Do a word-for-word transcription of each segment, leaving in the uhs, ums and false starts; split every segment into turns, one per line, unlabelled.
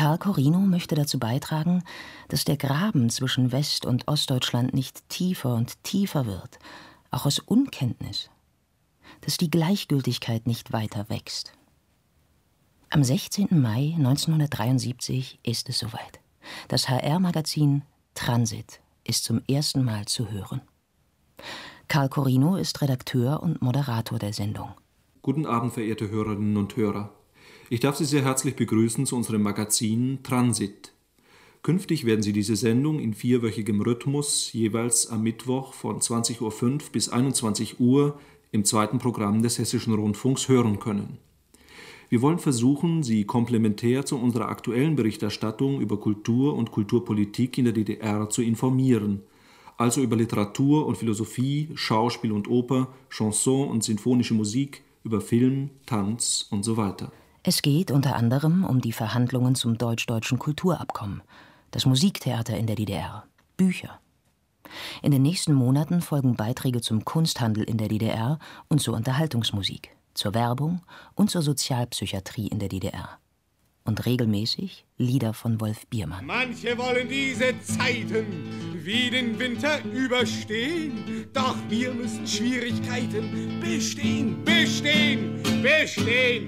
Karl Corino möchte dazu beitragen, dass der Graben zwischen West- und Ostdeutschland nicht tiefer und tiefer wird, auch aus Unkenntnis, dass die Gleichgültigkeit nicht weiter wächst. Am sechzehnten Mai neunzehnhundertdreiundsiebzig ist es soweit. Das H R-Magazin Transit ist zum ersten Mal zu hören. Karl Corino ist Redakteur und Moderator der Sendung.
Guten Abend, verehrte Hörerinnen und Hörer. Ich darf Sie sehr herzlich begrüßen zu unserem Magazin Transit. Künftig werden Sie diese Sendung in vierwöchigem Rhythmus jeweils am Mittwoch von zwanzig Uhr fünf bis einundzwanzig Uhr im zweiten Programm des Hessischen Rundfunks hören können. Wir wollen versuchen, Sie komplementär zu unserer aktuellen Berichterstattung über Kultur und Kulturpolitik in der D D R zu informieren, also über Literatur und Philosophie, Schauspiel und Oper, Chanson und sinfonische Musik, über Film, Tanz und so weiter.
Es geht unter anderem um die Verhandlungen zum deutsch-deutschen Kulturabkommen, das Musiktheater in der D D R, Bücher. In den nächsten Monaten folgen Beiträge zum Kunsthandel in der D D R und zur Unterhaltungsmusik, zur Werbung und zur Sozialpsychiatrie in der D D R. Und regelmäßig Lieder von Wolf Biermann.
Manche wollen diese Zeiten wie den Winter überstehen, doch wir müssen Schwierigkeiten bestehen, bestehen, bestehen.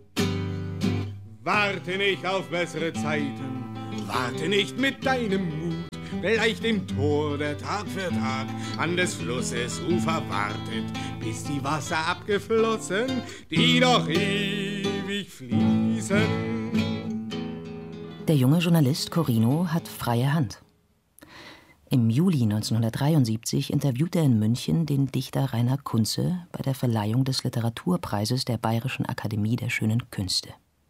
Warte nicht auf bessere Zeiten, warte nicht mit deinem Mut, gleich dem Tor der Tag für Tag an des Flusses Ufer wartet, bis die Wasser abgeflossen, die doch ewig fließen.
Der junge Journalist Corino hat freie Hand. Im Juli neunzehnhundertdreiundsiebzig interviewt er in München den Dichter Rainer Kunze bei der Verleihung des Literaturpreises der Bayerischen Akademie der Schönen Künste.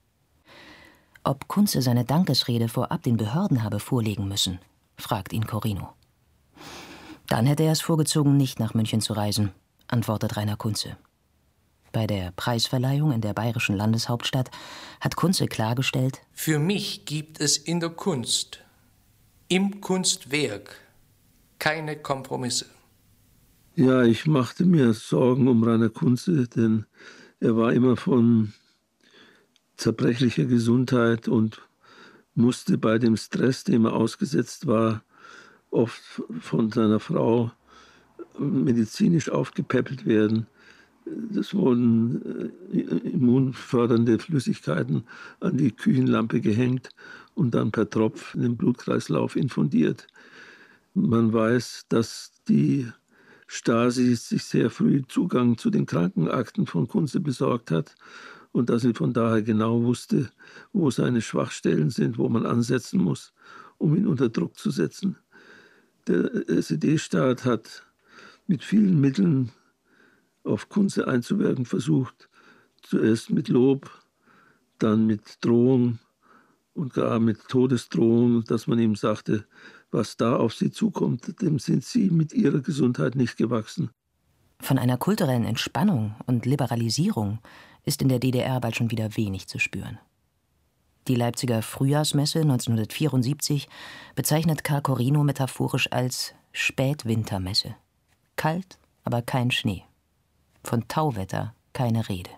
Ob Kunze seine Dankesrede vorab den Behörden habe vorlegen müssen, fragt ihn Corino. Dann hätte er es vorgezogen, nicht nach München zu reisen, antwortet Rainer Kunze. Bei der Preisverleihung in der bayerischen Landeshauptstadt hat Kunze klargestellt:
Für mich gibt es in der Kunst, im Kunstwerk, keine Kompromisse.
Ja, ich machte mir Sorgen um Rainer Kunze, denn er war immer von zerbrechlicher Gesundheit und musste bei dem Stress, dem er ausgesetzt war, oft von seiner Frau medizinisch aufgepäppelt werden. Es wurden immunfördernde Flüssigkeiten an die Küchenlampe gehängt und dann per Tropf in den Blutkreislauf infundiert. Man weiß, dass die Stasi sich sehr früh Zugang zu den Krankenakten von Kunze besorgt hat und dass sie von daher genau wusste, wo seine Schwachstellen sind, wo man ansetzen muss, um ihn unter Druck zu setzen. Der S E D-Staat hat mit vielen Mitteln auf Kunze einzuwirken versucht. Zuerst mit Lob, dann mit Drohung und gar mit Todesdrohung, dass man ihm sagte, was da auf sie zukommt, dem sind sie mit ihrer Gesundheit nicht gewachsen.
Von einer kulturellen Entspannung und Liberalisierung ist in der D D R bald schon wieder wenig zu spüren. Die Leipziger Frühjahrsmesse neunzehnhundertvierundsiebzig bezeichnet Karl Corino metaphorisch als Spätwintermesse. Kalt, aber kein Schnee. Von Tauwetter keine Rede.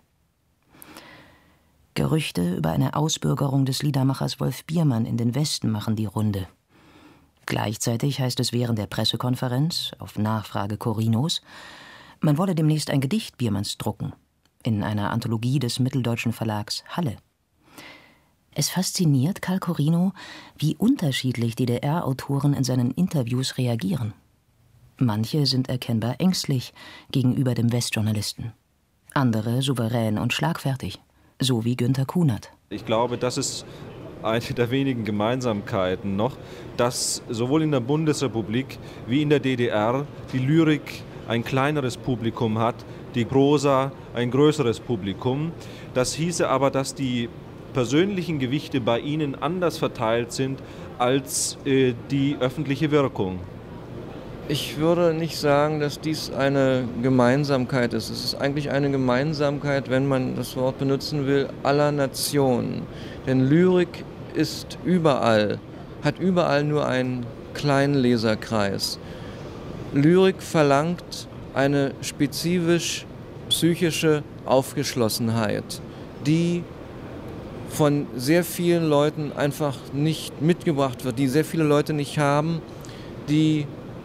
Gerüchte über eine Ausbürgerung des Liedermachers Wolf Biermann in den Westen machen die Runde. Gleichzeitig heißt es während der Pressekonferenz, auf Nachfrage Corinos, man wolle demnächst ein Gedicht Biermanns drucken, in einer Anthologie des mitteldeutschen Verlags Halle. Es fasziniert Karl Corino, wie unterschiedlich D D R-Autoren in seinen Interviews reagieren. Manche sind erkennbar ängstlich gegenüber dem Westjournalisten, andere souverän und schlagfertig, so wie Günter Kunert.
Ich glaube, das ist eine der wenigen Gemeinsamkeiten noch, dass sowohl in der Bundesrepublik wie in der D D R die Lyrik ein kleineres Publikum hat, die Prosa ein größeres Publikum. Das hieße aber, dass die persönlichen Gewichte bei ihnen anders verteilt sind als äh, die öffentliche Wirkung.
Ich würde nicht sagen, dass dies eine Gemeinsamkeit ist. Es ist eigentlich eine Gemeinsamkeit, wenn man das Wort benutzen will, aller Nationen. Denn Lyrik ist überall, hat überall nur einen kleinen Leserkreis. Lyrik verlangt eine spezifisch psychische Aufgeschlossenheit, die von sehr vielen Leuten einfach nicht mitgebracht wird, die sehr viele Leute nicht haben, die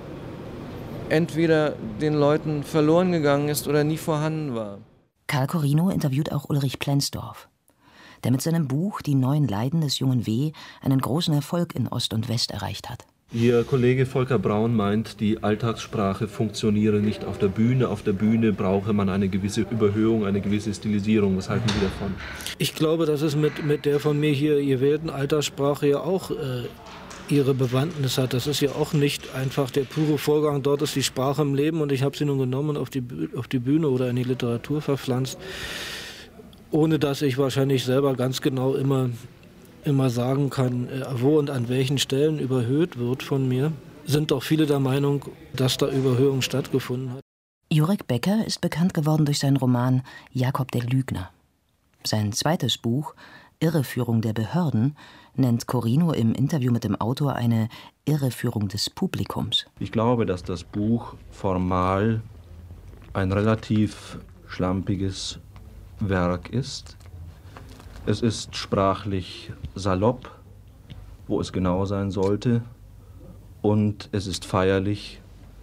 entweder den Leuten verloren gegangen ist oder nie vorhanden war.
Karl Corino interviewt auch Ulrich Plenzdorf, der mit seinem Buch »Die neuen Leiden des jungen W. einen großen Erfolg in Ost und West erreicht hat.
Ihr Kollege Volker Braun meint, die Alltagssprache funktioniere nicht auf der Bühne. Auf der Bühne brauche man eine gewisse Überhöhung, eine gewisse Stilisierung. Was halten Sie davon?
Ich glaube, dass es mit, mit der von mir hier gewählten Alltagssprache ja auch äh, ihre Bewandtnis hat. Das ist ja auch nicht einfach der pure Vorgang. Dort ist die Sprache im Leben und ich habe sie nun genommen und auf die, auf die Bühne oder in die Literatur verpflanzt, ohne dass ich wahrscheinlich selber ganz genau immer... immer sagen kann, wo und an welchen Stellen überhöht wird von mir, sind doch viele der Meinung, dass da Überhöhung stattgefunden hat.
Jurek Becker ist bekannt geworden durch seinen Roman »Jakob der Lügner«. Sein zweites Buch, »Irreführung der Behörden«, nennt Corino im Interview mit dem Autor eine Irreführung des Publikums.
Ich glaube, dass das Buch formal ein relativ schlampiges Werk ist. Es ist sprachlich salopp, wo es genau sein sollte, und es ist feierlich,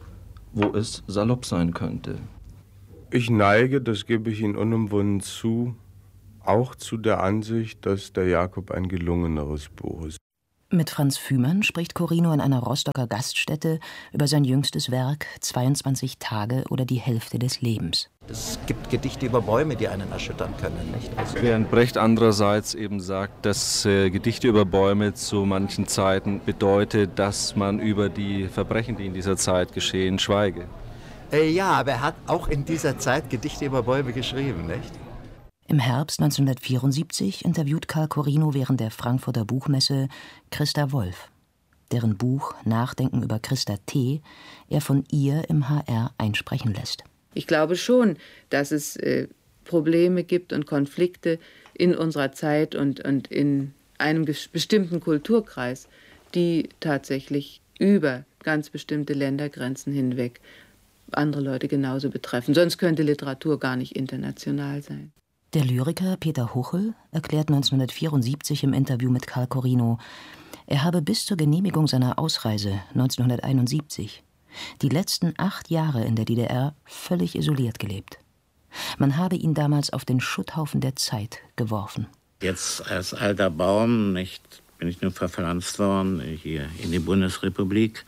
wo es salopp sein könnte.
Ich neige, das gebe ich Ihnen unumwunden zu, auch zu der Ansicht, dass der Jakob ein gelungeneres Buch ist.
Mit Franz Fühmann spricht Corino in einer Rostocker Gaststätte über sein jüngstes Werk »zweiundzwanzig Tage oder die Hälfte des Lebens«.
Es gibt Gedichte über Bäume, die einen erschüttern können, nicht? Also
Während Brecht andererseits eben sagt, dass äh, Gedichte über Bäume zu manchen Zeiten bedeutet, dass man über die Verbrechen, die in dieser Zeit geschehen, schweige.
Äh, ja, aber er hat auch in dieser Zeit Gedichte über Bäume geschrieben, nicht?
Im Herbst neunzehnhundertvierundsiebzig interviewt Karl Corino während der Frankfurter Buchmesse Christa Wolf, deren Buch »Nachdenken über Christa T.« er von ihr im H R einsprechen lässt.
Ich glaube schon, dass es äh, Probleme gibt und Konflikte in unserer Zeit und, und in einem bestimmten Kulturkreis, die tatsächlich über ganz bestimmte Ländergrenzen hinweg andere Leute genauso betreffen. Sonst könnte Literatur gar nicht international sein.
Der Lyriker Peter Huchel erklärt neunzehnhundertvierundsiebzig im Interview mit Karl Corino, er habe bis zur Genehmigung seiner Ausreise neunzehnhunderteinundsiebzig die letzten acht Jahre in der D D R völlig isoliert gelebt. Man habe ihn damals auf den Schutthaufen der Zeit geworfen.
Jetzt als alter Baum nicht, bin ich nur verpflanzt worden hier in die Bundesrepublik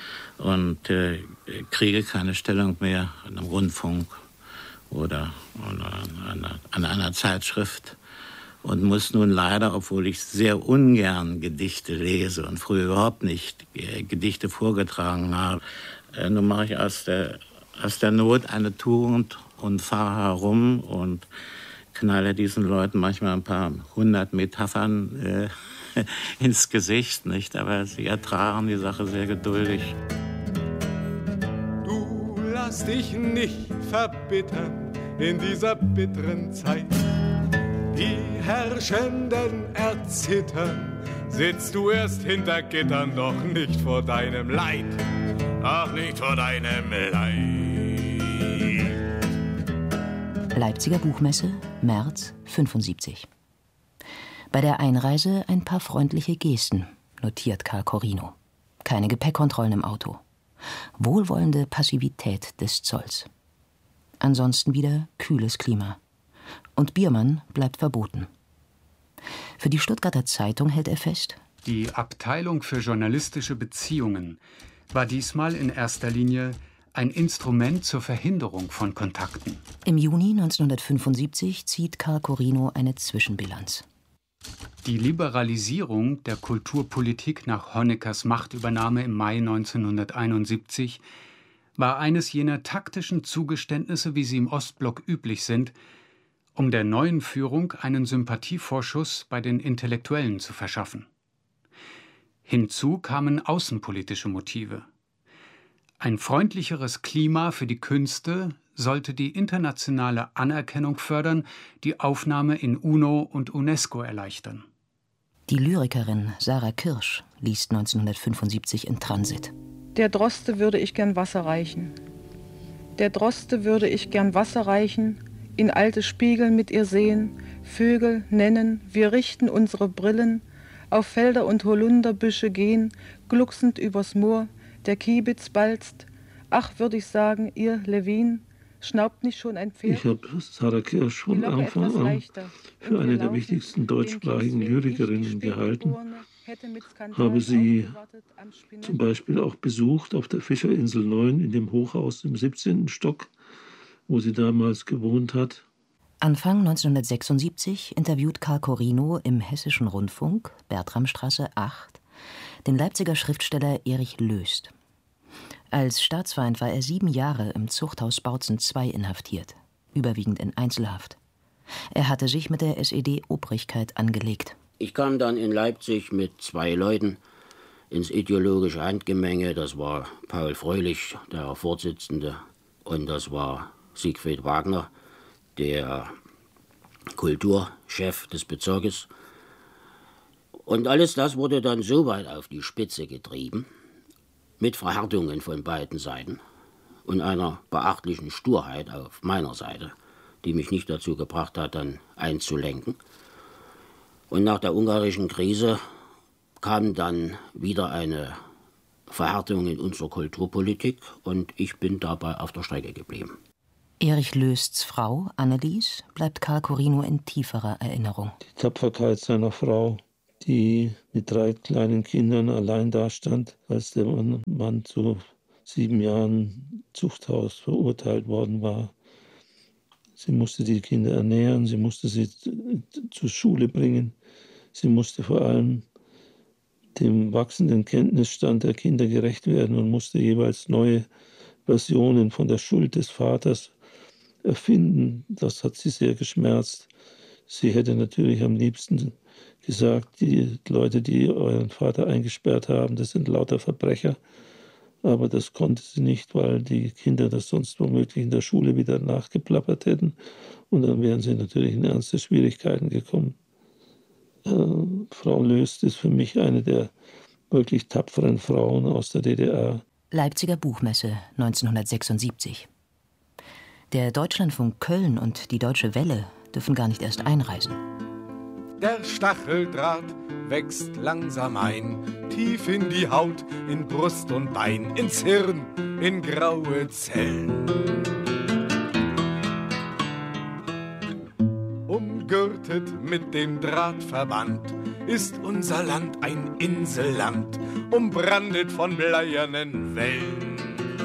und äh, kriege keine Stellung mehr in einem Rundfunk oder an einer, einer Zeitschrift und muss nun leider, obwohl ich sehr ungern Gedichte lese und früher überhaupt nicht äh, Gedichte vorgetragen habe, äh, nun mache ich aus der, aus der Not eine Tugend und fahre herum und knalle diesen Leuten manchmal ein paar hundert Metaphern äh, ins Gesicht, nicht? Aber sie ertragen die Sache sehr geduldig.
Du lass dich nicht verbittern in dieser bitteren Zeit. Die Herrschenden erzittern, sitzt du erst hinter Gittern, doch nicht vor deinem Leid, ach nicht vor deinem Leid.
Leipziger Buchmesse, März fünfundsiebzig. Bei der Einreise ein paar freundliche Gesten, notiert Karl Corino. Keine Gepäckkontrollen im Auto. Wohlwollende Passivität des Zolls. Ansonsten wieder kühles Klima. Und Biermann bleibt verboten. Für die Stuttgarter Zeitung hält er fest:
Die Abteilung für journalistische Beziehungen war diesmal in erster Linie ein Instrument zur Verhinderung von Kontakten.
Im Juni neunzehnhundertfünfundsiebzig zieht Karl Corino eine Zwischenbilanz.
Die Liberalisierung der Kulturpolitik nach Honeckers Machtübernahme im Mai neunzehnhunderteinundsiebzig war eines jener taktischen Zugeständnisse, wie sie im Ostblock üblich sind, um der neuen Führung einen Sympathievorschuss bei den Intellektuellen zu verschaffen. Hinzu kamen außenpolitische Motive. Ein freundlicheres Klima für die Künste sollte die internationale Anerkennung fördern, die Aufnahme in UNO und UNESCO erleichtern.
Die Lyrikerin Sarah Kirsch liest neunzehnhundertfünfundsiebzig in Transit.
Der Droste würde ich gern Wasser reichen. Der Droste würde ich gern Wasser reichen, in alte Spiegel mit ihr sehen, Vögel nennen, wir richten unsere Brillen, auf Felder und Holunderbüsche gehen, glucksend übers Moor, der Kiebitz balzt. Ach, würde ich sagen, ihr Levin, schnaubt nicht schon ein Pferd?
Ich habe Sarah Kirsch von Anfang an für eine der wichtigsten deutschsprachigen Lyrikerinnen gehalten, habe sie zum Beispiel auch besucht auf der Fischerinsel neun in dem Hochhaus im siebzehnten Stock, wo sie damals gewohnt hat.
Anfang neunzehnhundertsechsundsiebzig interviewt Karl Corino im Hessischen Rundfunk, Bertramstraße acht, den Leipziger Schriftsteller Erich Löst. Als Staatsfeind war er sieben Jahre im Zuchthaus Bautzen zwei inhaftiert, überwiegend in Einzelhaft. Er hatte sich mit der S E D-Obrigkeit angelegt.
Ich kam dann in Leipzig mit zwei Leuten ins ideologische Handgemenge. Das war Paul Fröhlich, der Vorsitzende, und das war Siegfried Wagner, der Kulturchef des Bezirkes. Und alles das wurde dann so weit auf die Spitze getrieben, mit Verhärtungen von beiden Seiten und einer beachtlichen Sturheit auf meiner Seite, die mich nicht dazu gebracht hat, dann einzulenken. Und nach der ungarischen Krise kam dann wieder eine Verhärtung in unserer Kulturpolitik und ich bin dabei auf der Strecke geblieben.
Erich Lösts Frau, Annelies, bleibt Karl Corino in tieferer Erinnerung.
Die Tapferkeit seiner Frau, die mit drei kleinen Kindern allein dastand, als der Mann zu sieben Jahren Zuchthaus verurteilt worden war. Sie musste die Kinder ernähren, sie musste sie zur Schule bringen, sie musste vor allem dem wachsenden Kenntnisstand der Kinder gerecht werden und musste jeweils neue Versionen von der Schuld des Vaters erfinden. Das hat sie sehr geschmerzt. Sie hätte natürlich am liebsten gesagt, die Leute, die euren Vater eingesperrt haben, das sind lauter Verbrecher. Aber das konnte sie nicht, weil die Kinder das sonst womöglich in der Schule wieder nachgeplappert hätten. Und dann wären sie natürlich in ernste Schwierigkeiten gekommen. Äh, Frau Löst ist für mich eine der wirklich tapferen Frauen aus der D D R.
Leipziger Buchmesse neunzehnhundertsechsundsiebzig. Der Deutschlandfunk Köln und die Deutsche Welle dürfen gar nicht erst einreisen.
Der Stacheldraht wächst langsam ein, tief in die Haut, in Brust und Bein, ins Hirn, in graue Zellen. Umgürtet mit dem Drahtverband ist unser Land ein Inselland, umbrandet von bleiernen Wellen.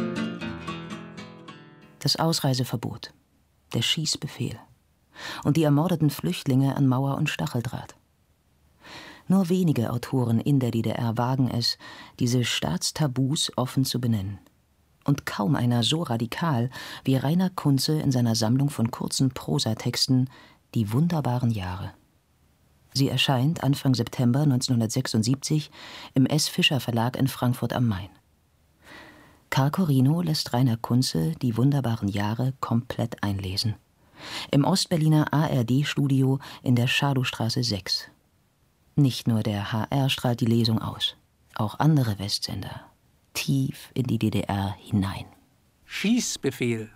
Das Ausreiseverbot, der Schießbefehl und die ermordeten Flüchtlinge an Mauer und Stacheldraht. Nur wenige Autoren in der D D R wagen es, diese Staatstabus offen zu benennen. Und kaum einer so radikal wie Rainer Kunze in seiner Sammlung von kurzen Prosatexten »Die wunderbaren Jahre«. Sie erscheint Anfang September neunzehnhundertsechsundsiebzig im S. Fischer Verlag in Frankfurt am Main. Karl Corino lässt Rainer Kunze »Die wunderbaren Jahre« komplett einlesen. Im Ostberliner A R D-Studio in der Schadowstraße sechs. Nicht nur der H R strahlt die Lesung aus, auch andere Westsender, tief in die D D R hinein.
Schießbefehl.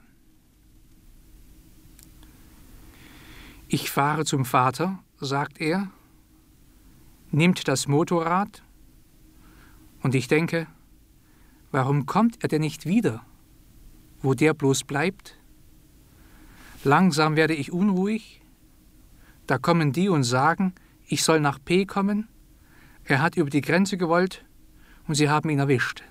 Ich fahre zum Vater, sagt er, nimmt das Motorrad und ich denke, warum kommt er denn nicht wieder, wo der bloß bleibt? Langsam werde ich unruhig, da kommen die und sagen, ich soll nach P kommen, er hat über die Grenze gewollt und sie haben ihn erwischt.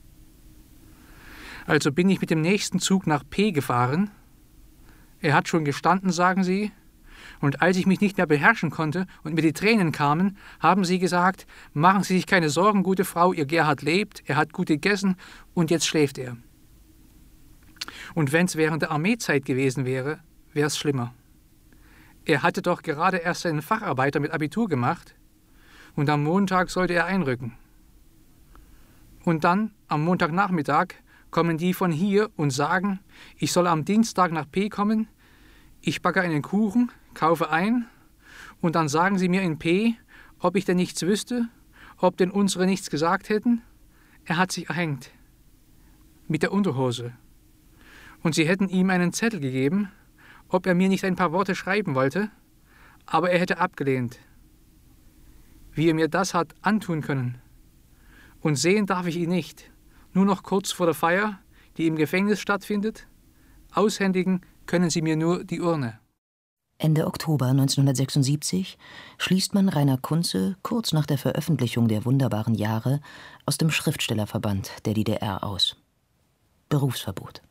Also bin ich mit dem nächsten Zug nach P gefahren, er hat schon gestanden, sagen sie, und als ich mich nicht mehr beherrschen konnte und mir die Tränen kamen, haben sie gesagt, machen Sie sich keine Sorgen, gute Frau, Ihr Gerhard lebt, er hat gut gegessen und jetzt schläft er. Und wenn es während der Armeezeit gewesen wäre, wäre es schlimmer. Er hatte doch gerade erst seinen Facharbeiter mit Abitur gemacht und am Montag sollte er einrücken. Und dann, am Montagnachmittag, kommen die von hier und sagen, ich soll am Dienstag nach P kommen, ich backe einen Kuchen, kaufe ein und dann sagen sie mir in P, ob ich denn nichts wüsste, ob denn unsere nichts gesagt hätten. Er hat sich erhängt. Mit der Unterhose. Und sie hätten ihm einen Zettel gegeben, ob er mir nicht ein paar Worte schreiben wollte. Aber er hätte abgelehnt. Wie er mir das hat antun können. Und sehen darf ich ihn nicht. Nur noch kurz vor der Feier, die im Gefängnis stattfindet. Aushändigen können Sie mir nur die Urne.
Ende Oktober neunzehnhundertsechsundsiebzig schließt man Rainer Kunze kurz nach der Veröffentlichung der Wunderbaren Jahre aus dem Schriftstellerverband der D D R aus. Berufsverbot.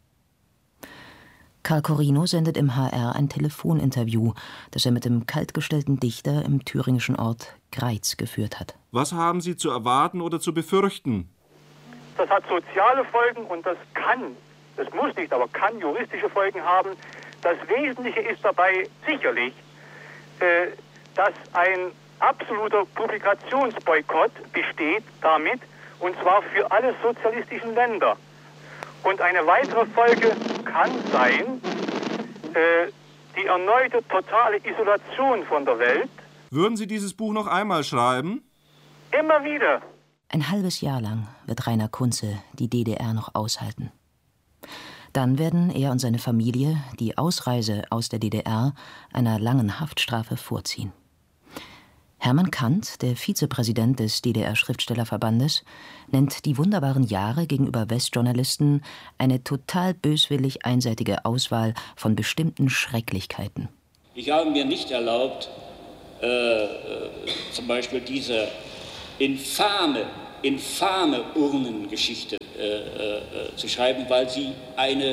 Karl Corino sendet im H R ein Telefoninterview, das er mit dem kaltgestellten Dichter im thüringischen Ort Greiz geführt hat.
Was haben Sie zu erwarten oder zu befürchten?
Das hat soziale Folgen und das kann, das muss nicht, aber kann juristische Folgen haben. Das Wesentliche ist dabei sicherlich, äh, dass ein absoluter Publikationsboykott besteht damit, und zwar für alle sozialistischen Länder. Und eine weitere Folge kann sein, äh, die erneute totale Isolation von der Welt.
Würden Sie dieses Buch noch einmal schreiben?
Immer wieder.
Ein halbes Jahr lang wird Rainer Kunze die D D R noch aushalten. Dann werden er und seine Familie die Ausreise aus der D D R einer langen Haftstrafe vorziehen. Hermann Kant, der Vizepräsident des D D R-Schriftstellerverbandes, nennt die Wunderbaren Jahre gegenüber Westjournalisten eine total böswillig einseitige Auswahl von bestimmten Schrecklichkeiten.
Ich habe mir nicht erlaubt, äh, äh, zum Beispiel diese infame, infame Urnengeschichte äh, äh, zu schreiben, weil sie eine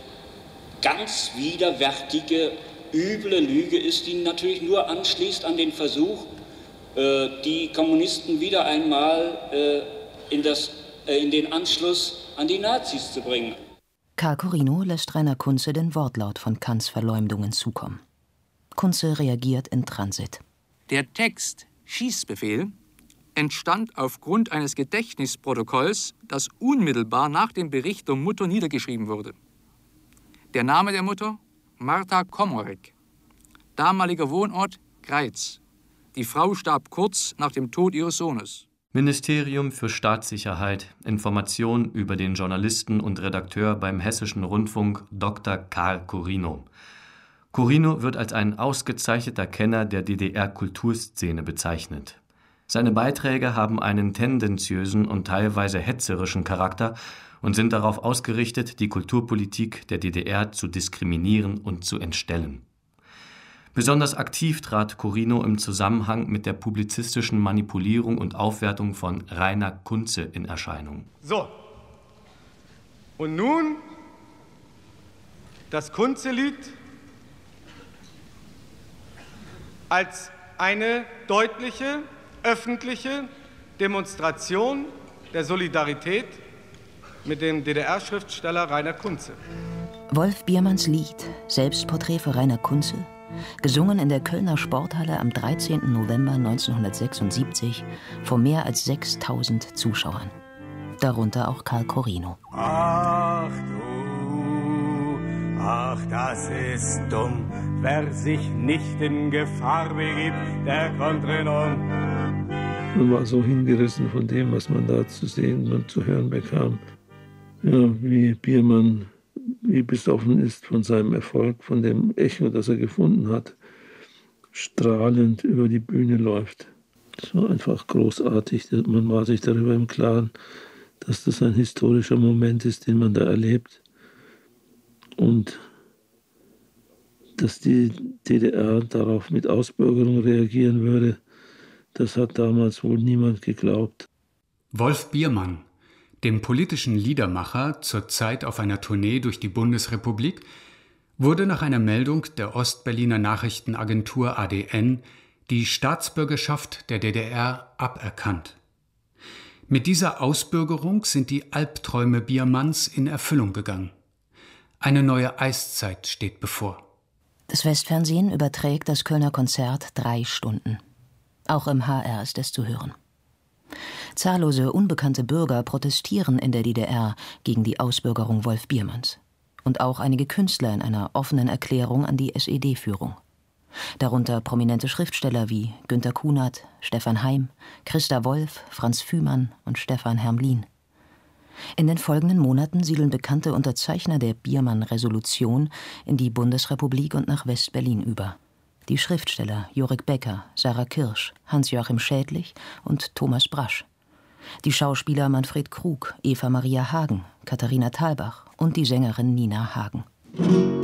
ganz widerwärtige, üble Lüge ist, die natürlich nur anschließt an den Versuch, die Kommunisten wieder einmal äh, in, das, äh, in den Anschluss an die Nazis zu bringen.
Karl Corino lässt Rainer Kunze den Wortlaut von Kants Verleumdungen zukommen. Kunze reagiert in Transit.
Der Text Schießbefehl entstand aufgrund eines Gedächtnisprotokolls, das unmittelbar nach dem Bericht der Mutter niedergeschrieben wurde. Der Name der Mutter? Martha Komorek. Damaliger Wohnort? Greiz. Die Frau starb kurz nach dem Tod ihres Sohnes.
Ministerium für Staatssicherheit, Information über den Journalisten und Redakteur beim Hessischen Rundfunk Doktor Karl Corino. Corino wird als ein ausgezeichneter Kenner der D D R-Kulturszene bezeichnet. Seine Beiträge haben einen tendenziösen und teilweise hetzerischen Charakter und sind darauf ausgerichtet, die Kulturpolitik der D D R zu diskriminieren und zu entstellen. Besonders aktiv trat Corino im Zusammenhang mit der publizistischen Manipulierung und Aufwertung von Rainer Kunze in Erscheinung.
So, und nun das Kunze-Lied als eine deutliche, öffentliche Demonstration der Solidarität mit dem D D R-Schriftsteller Rainer Kunze.
Wolf Biermanns Lied Selbstporträt für Rainer Kunze, gesungen in der Kölner Sporthalle am dreizehnten November neunzehnhundertsechsundsiebzig vor mehr als sechstausend Zuschauern. Darunter auch Karl Corino.
Ach du, ach das ist dumm, wer sich nicht in Gefahr begibt, der kommt drin um.
Man war so hingerissen von dem, was man da zu sehen und zu hören bekam. Ja, wie Biermann wie besoffen ist von seinem Erfolg, von dem Echo, das er gefunden hat, strahlend über die Bühne läuft. Das war einfach großartig. Man war sich darüber im Klaren, dass das ein historischer Moment ist, den man da erlebt. Und dass die D D R darauf mit Ausbürgerung reagieren würde, das hat damals wohl niemand geglaubt.
Wolf Biermann, dem politischen Liedermacher, zur Zeit auf einer Tournee durch die Bundesrepublik, wurde nach einer Meldung der Ostberliner Nachrichtenagentur A D N die Staatsbürgerschaft der D D R aberkannt. Mit dieser Ausbürgerung sind die Albträume Biermanns in Erfüllung gegangen. Eine neue Eiszeit steht bevor.
Das Westfernsehen überträgt das Kölner Konzert drei Stunden. Auch im H R ist es zu hören. Zahllose unbekannte Bürger protestieren in der D D R gegen die Ausbürgerung Wolf Biermanns. Und auch einige Künstler in einer offenen Erklärung an die S E D-Führung. Darunter prominente Schriftsteller wie Günter Kunert, Stefan Heym, Christa Wolf, Franz Fühmann und Stefan Hermlin. In den folgenden Monaten siedeln bekannte Unterzeichner der Biermann-Resolution in die Bundesrepublik und nach West-Berlin über. Die Schriftsteller Jorik Becker, Sarah Kirsch, Hans-Joachim Schädlich und Thomas Brasch. Die Schauspieler Manfred Krug, Eva Maria Hagen, Katharina Thalbach und die Sängerin Nina Hagen.